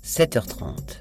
7h30.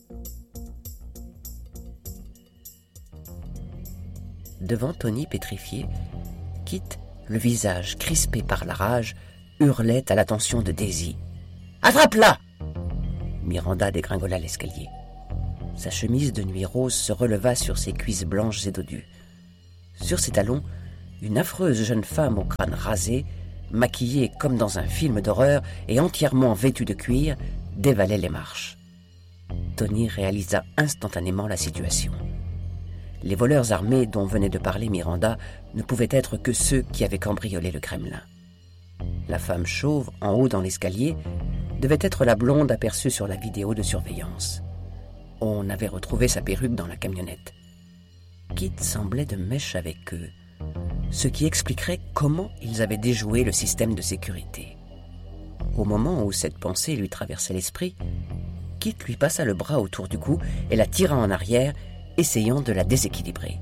Devant Tony pétrifié, Kit, le visage crispé par la rage, hurlait à l'attention de Daisy. « Attrape-la !» Miranda dégringola l'escalier. Sa chemise de nuit rose se releva sur ses cuisses blanches et dodues. Sur ses talons, une affreuse jeune femme au crâne rasé, maquillée comme dans un film d'horreur et entièrement vêtue de cuir, dévalait les marches. Tony réalisa instantanément la situation. Les voleurs armés dont venait de parler Miranda ne pouvaient être que ceux qui avaient cambriolé le Kremlin. La femme chauve, en haut dans l'escalier, devait être la blonde aperçue sur la vidéo de surveillance. On avait retrouvé sa perruque dans la camionnette. Kit semblait de mèche avec eux, ce qui expliquerait comment ils avaient déjoué le système de sécurité. Au moment où cette pensée lui traversait l'esprit, Kit lui passa le bras autour du cou et la tira en arrière, essayant de la déséquilibrer.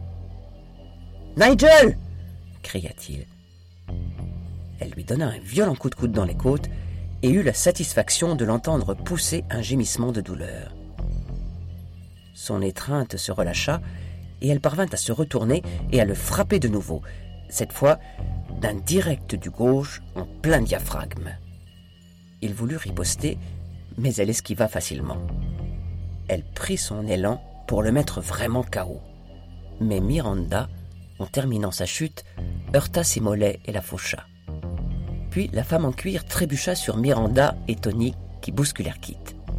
« Nigel !» cria-t-il. Elle lui donna un violent coup de coude dans les côtes et eut la satisfaction de l'entendre pousser un gémissement de douleur. Son étreinte se relâcha et elle parvint à se retourner et à le frapper de nouveau, cette fois d'un direct du gauche en plein diaphragme. Il voulut riposter, mais elle esquiva facilement. Elle prit son élan pour le mettre vraiment KO. Mais Miranda, en terminant sa chute, heurta ses mollets et la faucha. Puis la femme en cuir trébucha sur Miranda et Tony qui bousculèrent Kit.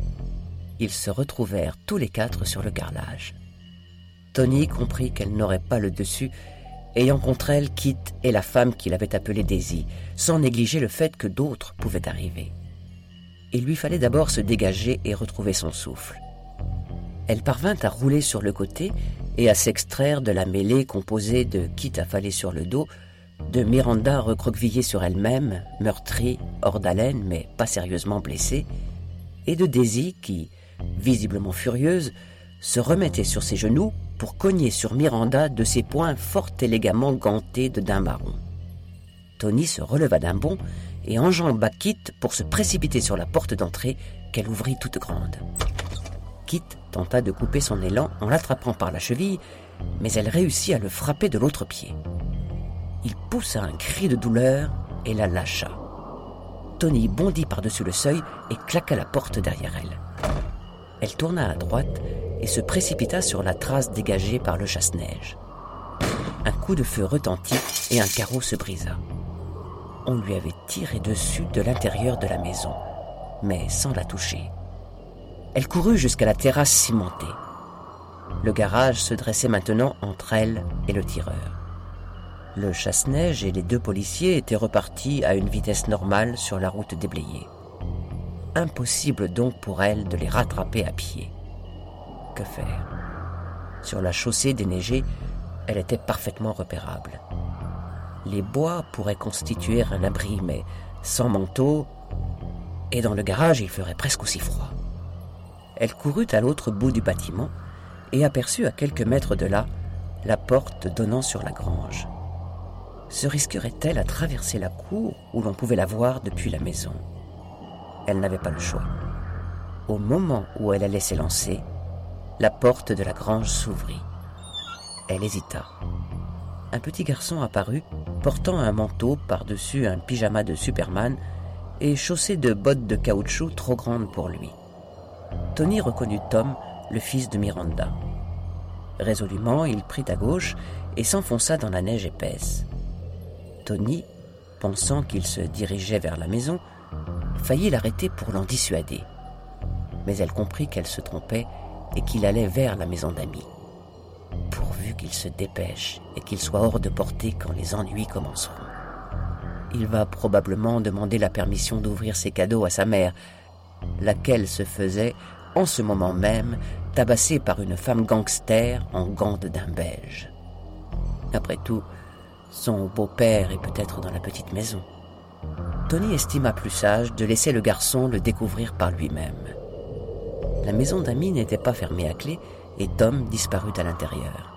Ils se retrouvèrent tous les quatre sur le carrelage. Tony comprit qu'elle n'aurait pas le dessus, ayant contre elle Kit et la femme qu'il avait appelée Daisy, sans négliger le fait que d'autres pouvaient arriver. Il lui fallait d'abord se dégager et retrouver son souffle. Elle parvint à rouler sur le côté et à s'extraire de la mêlée composée de Kit affalé sur le dos, de Miranda recroquevillée sur elle-même, meurtrie, hors d'haleine, mais pas sérieusement blessée, et de Daisy qui, visiblement furieuse, se remettait sur ses genoux pour cogner sur Miranda de ses poings fort élégamment gantés de daim marron. Tony se releva d'un bond et enjamba Kit pour se précipiter sur la porte d'entrée qu'elle ouvrit toute grande. Kit tenta de couper son élan en l'attrapant par la cheville, mais elle réussit à le frapper de l'autre pied. Il poussa un cri de douleur et la lâcha. Tony bondit par-dessus le seuil et claqua la porte derrière elle. Elle tourna à droite et se précipita sur la trace dégagée par le chasse-neige. Un coup de feu retentit et un carreau se brisa. On lui avait tiré dessus de l'intérieur de la maison, mais sans la toucher. Elle courut jusqu'à la terrasse cimentée. Le garage se dressait maintenant entre elle et le tireur. Le chasse-neige et les deux policiers étaient repartis à une vitesse normale sur la route déblayée. Impossible donc pour elle de les rattraper à pied. Que faire ? Sur la chaussée déneigée, elle était parfaitement repérable. Les bois pourraient constituer un abri, mais sans manteau, et dans le garage, il ferait presque aussi froid. Elle courut à l'autre bout du bâtiment et aperçut à quelques mètres de là la porte donnant sur la grange. Se risquerait-elle à traverser la cour où l'on pouvait la voir depuis la maison ? Elle n'avait pas le choix. Au moment où elle allait s'élancer, la porte de la grange s'ouvrit. Elle hésita. Un petit garçon apparut, portant un manteau par-dessus un pyjama de Superman et chaussé de bottes de caoutchouc trop grandes pour lui. Tony reconnut Tom, le fils de Miranda. Résolument, il prit à gauche et s'enfonça dans la neige épaisse. Tony, pensant qu'il se dirigeait vers la maison, faillit l'arrêter pour l'en dissuader. Mais elle comprit qu'elle se trompait et qu'il allait vers la maison d'amis. Pourvu qu'il se dépêche et qu'il soit hors de portée quand les ennuis commenceront. Il va probablement demander la permission d'ouvrir ses cadeaux à sa mère, laquelle se faisait, en ce moment même, tabasser par une femme gangster en gants de daim beige. Après tout, son beau-père est peut-être dans la petite maison. Tony estima plus sage de laisser le garçon le découvrir par lui-même. La maison d'amis n'était pas fermée à clé et Tom disparut à l'intérieur.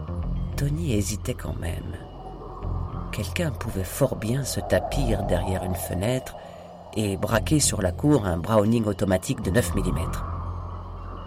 Tony hésitait quand même. Quelqu'un pouvait fort bien se tapir derrière une fenêtre et braquer sur la cour un Browning automatique de 9 mm.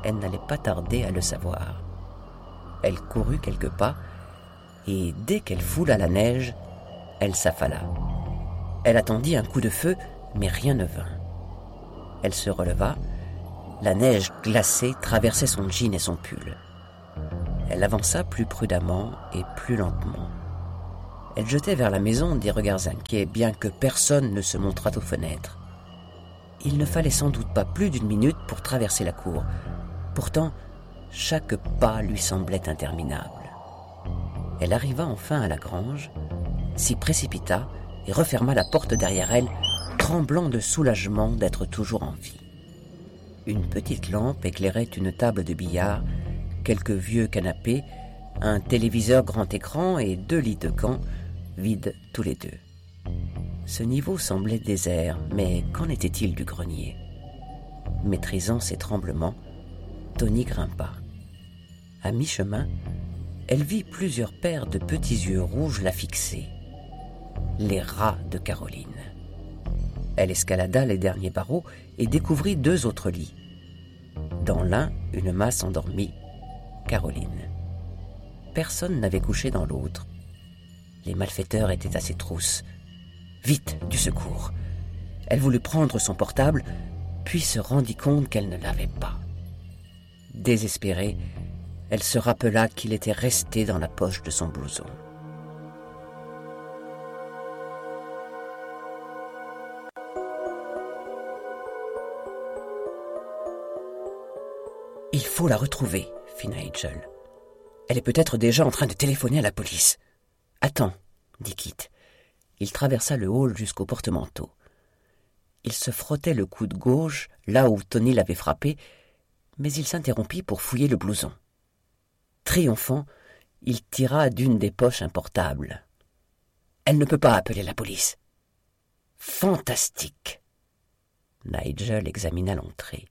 elle n'allait pas tarder à le savoir. Elle courut quelques pas, et dès qu'elle foula la neige, elle s'affala. Elle attendit un coup de feu, mais rien ne vint. Elle se releva. La neige glacée traversait son jean et son pull. Elle avança plus prudemment et plus lentement. Elle jetait vers la maison des regards inquiets, bien que personne ne se montrât aux fenêtres. Il ne fallait sans doute pas plus d'une minute pour traverser la cour. Pourtant, chaque pas lui semblait interminable. Elle arriva enfin à la grange, s'y précipita et referma la porte derrière elle, tremblant de soulagement d'être toujours en vie. Une petite lampe éclairait une table de billard, quelques vieux canapés, un téléviseur grand écran et 2 lits de camp, vides tous les deux. Ce niveau semblait désert, mais qu'en était-il du grenier? Maîtrisant ses tremblements, Tony grimpa. À mi-chemin, elle vit plusieurs paires de petits yeux rouges la fixer. Les rats de Caroline. Elle escalada les derniers barreaux et découvrit 2 autres lits. Dans l'un, une masse endormie, Caroline. Personne n'avait couché dans l'autre. Les malfaiteurs étaient à ses trousses. Vite, du secours. Elle voulut prendre son portable, puis se rendit compte qu'elle ne l'avait pas. Désespérée, elle se rappela qu'il était resté dans la poche de son blouson. « Il faut la retrouver, fit Nigel. Elle est peut-être déjà en train de téléphoner à la police. »« Attends, » dit Kit. Il traversa le hall jusqu'au porte-manteau. Il se frottait le coude gauche, là où Tony l'avait frappé, mais il s'interrompit pour fouiller le blouson. Triomphant, il tira d'une des poches un portable. Elle ne peut pas appeler la police. Fantastique. Nigel examina l'entrée.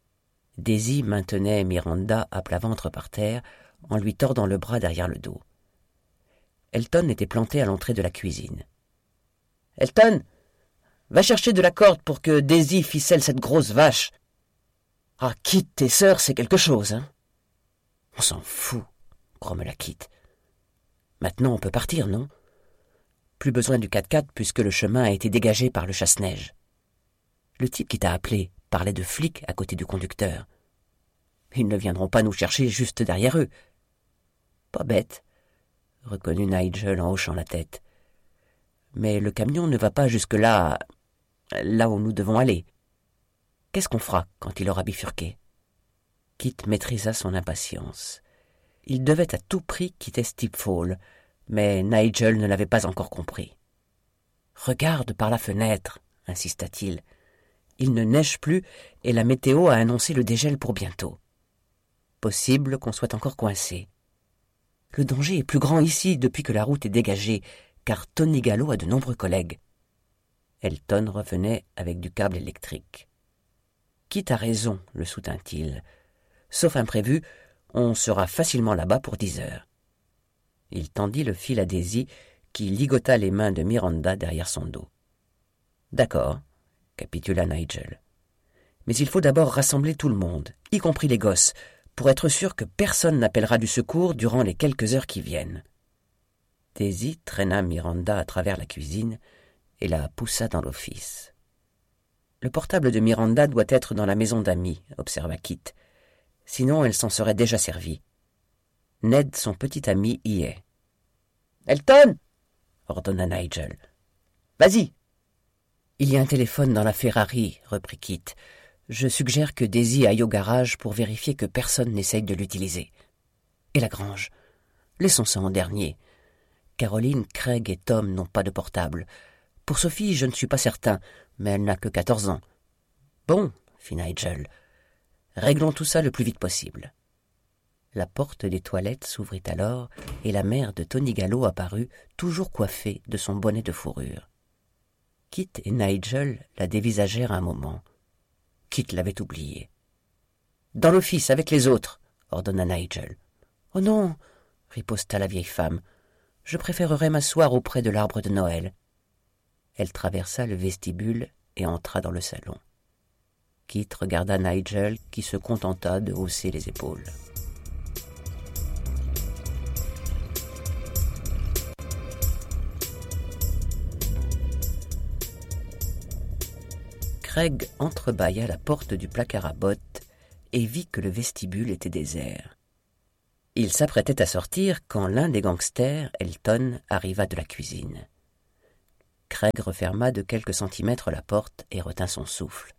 Daisy maintenait Miranda à plat ventre par terre en lui tordant le bras derrière le dos. Elton était planté à l'entrée de la cuisine. « Elton, va chercher de la corde pour que Daisy ficelle cette grosse vache. »« Ah, Kit, tes sœurs, c'est quelque chose, hein ?»« On s'en fout, » grommela Kit. « Maintenant, on peut partir, non ? Plus besoin du 4x4 puisque le chemin a été dégagé par le chasse-neige. Le type qui t'a appelé parlait de flics à côté du conducteur. Ils ne viendront pas nous chercher juste derrière eux. »« Pas bête, » reconnut Nigel en hochant la tête. « Mais le camion ne va pas jusque-là, là où nous devons aller. Qu'est-ce qu'on fera quand il aura bifurqué ?» Kit maîtrisa son impatience. Il devait à tout prix quitter Steep Fall, mais Nigel ne l'avait pas encore compris. « Regarde par la fenêtre, » insista-t-il. « Il ne neige plus et la météo a annoncé le dégel pour bientôt. Possible qu'on soit encore coincé. Le danger est plus grand ici depuis que la route est dégagée, car Tony Gallo a de nombreux collègues. » Elton revenait avec du câble électrique. « Kit a raison, » le soutint-il. « Sauf imprévu, on sera facilement là-bas pour 10 heures. » Il tendit le fil à Daisy, qui ligota les mains de Miranda derrière son dos. « D'accord, » capitula Nigel. « Mais il faut d'abord rassembler tout le monde, y compris les gosses, pour être sûr que personne n'appellera du secours durant les quelques heures qui viennent. » Daisy traîna Miranda à travers la cuisine et la poussa dans l'office. « Le portable de Miranda doit être dans la maison d'amis, » observa Kit. « Sinon, elle s'en serait déjà servie. Ned, son petit ami, y est. »« Elton !» ordonna Nigel. « Vas-y !»« Il y a un téléphone dans la Ferrari, » reprit Kit. « Je suggère que Daisy aille au garage pour vérifier que personne n'essaye de l'utiliser. Et la grange ? Laissons ça en dernier. Caroline, Craig et Tom n'ont pas de portable. Pour Sophie, je ne suis pas certain, mais elle n'a que 14 ans. Bon, fit Nigel. Réglons tout ça le plus vite possible. » La porte des toilettes s'ouvrit alors et la mère de Tony Gallo apparut, toujours coiffée de son bonnet de fourrure. Kit et Nigel la dévisagèrent un moment. Kit l'avait oubliée. « Dans l'office, avec les autres, » ordonna Nigel. « Oh non, » riposta la vieille femme. « Je préférerais m'asseoir auprès de l'arbre de Noël. » Elle traversa le vestibule et entra dans le salon. Kit regarda Nigel qui se contenta de hausser les épaules. Craig entrebâilla la porte du placard à bottes et vit que le vestibule était désert. Il s'apprêtait à sortir quand l'un des gangsters, Elton, arriva de la cuisine. Craig referma de quelques centimètres la porte et retint son souffle.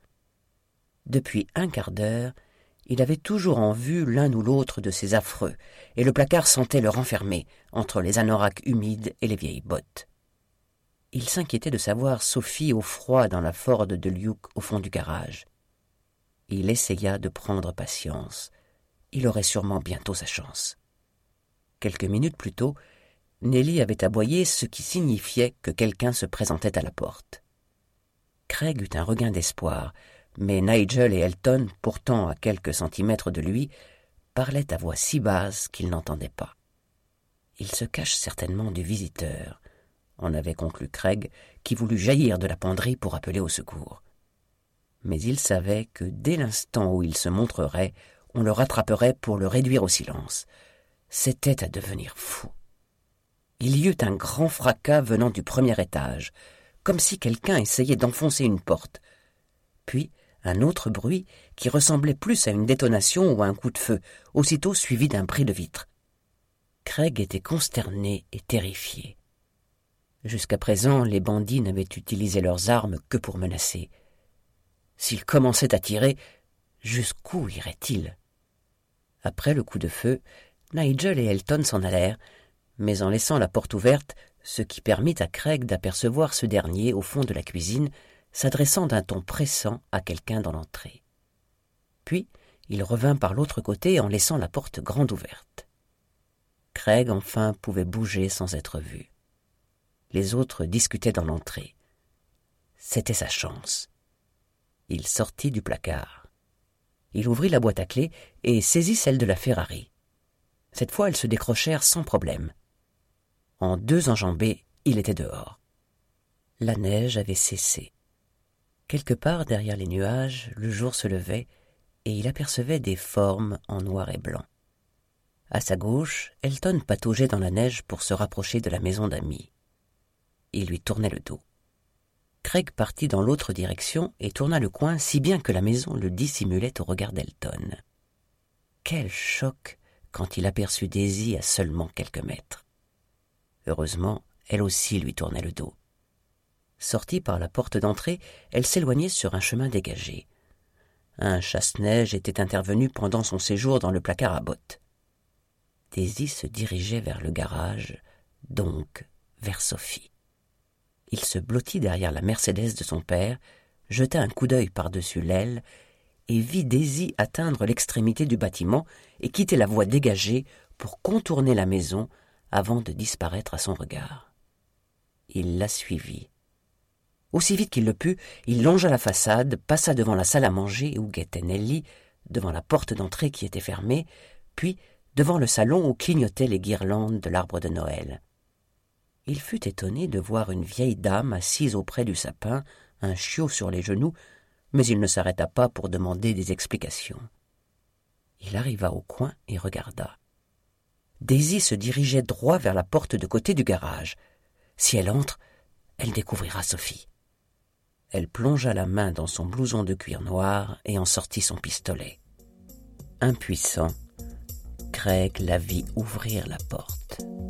Depuis un quart d'heure, il avait toujours en vue l'un ou l'autre de ces affreux, et le placard sentait le renfermer entre les anoraks humides et les vieilles bottes. Il s'inquiétait de savoir Sophie au froid dans la Ford de Luke au fond du garage. Il essaya de prendre patience. Il aurait sûrement bientôt sa chance. Quelques minutes plus tôt, Nelly avait aboyé, ce qui signifiait que quelqu'un se présentait à la porte. Craig eut un regain d'espoir, mais Nigel et Elton, pourtant à quelques centimètres de lui, parlaient à voix si basse qu'il n'entendait pas. Il se cache certainement du visiteur, en avait conclu Craig, qui voulut jaillir de la penderie pour appeler au secours. Mais il savait que dès l'instant où il se montrerait, on le rattraperait pour le réduire au silence. C'était à devenir fou. Il y eut un grand fracas venant du premier étage, comme si quelqu'un essayait d'enfoncer une porte. Puis un autre bruit qui ressemblait plus à une détonation ou à un coup de feu, aussitôt suivi d'un bris de vitre. Craig était consterné et terrifié. Jusqu'à présent, les bandits n'avaient utilisé leurs armes que pour menacer. S'ils commençaient à tirer, jusqu'où iraient-ils? Après le coup de feu, Nigel et Elton s'en allèrent, mais en laissant la porte ouverte, ce qui permit à Craig d'apercevoir ce dernier au fond de la cuisine, s'adressant d'un ton pressant à quelqu'un dans l'entrée. Puis, il revint par l'autre côté en laissant la porte grande ouverte. Craig, enfin, pouvait bouger sans être vu. Les autres discutaient dans l'entrée. C'était sa chance. Il sortit du placard. Il ouvrit la boîte à clés et saisit celle de la Ferrari. Cette fois, elles se décrochèrent sans problème. En 2 enjambées, il était dehors. La neige avait cessé. Quelque part derrière les nuages, le jour se levait et il apercevait des formes en noir et blanc. À sa gauche, Elton pataugeait dans la neige pour se rapprocher de la maison d'amis. Il lui tournait le dos. Craig partit dans l'autre direction et tourna le coin si bien que la maison le dissimulait au regard d'Elton. Quel choc quand il aperçut Daisy à seulement quelques mètres. Heureusement, elle aussi lui tournait le dos. Sortie par la porte d'entrée, elle s'éloignait sur un chemin dégagé. Un chasse-neige était intervenu pendant son séjour dans le placard à bottes. Daisy se dirigeait vers le garage, donc vers Sophie. Il se blottit derrière la Mercedes de son père, jeta un coup d'œil par-dessus l'aile et vit Daisy atteindre l'extrémité du bâtiment et quitter la voie dégagée pour contourner la maison avant de disparaître à son regard. Il la suivit. Aussi vite qu'il le put, il longea la façade, passa devant la salle à manger où guettait Nelly, devant la porte d'entrée qui était fermée, puis devant le salon où clignotaient les guirlandes de l'arbre de Noël. Il fut étonné de voir une vieille dame assise auprès du sapin, un chiot sur les genoux, mais il ne s'arrêta pas pour demander des explications. Il arriva au coin et regarda. Daisy se dirigeait droit vers la porte de côté du garage. Si elle entre, elle découvrira Sophie. Elle plongea la main dans son blouson de cuir noir et en sortit son pistolet. Impuissant, Craig la vit ouvrir la porte.